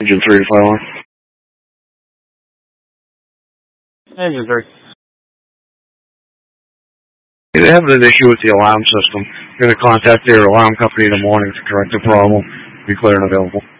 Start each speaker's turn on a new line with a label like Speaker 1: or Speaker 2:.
Speaker 1: Engine 3 to fire on.
Speaker 2: Engine 3.
Speaker 1: They're having an issue with the alarm system. You're going to contact their alarm company in the morning to correct the problem. Be clear and available.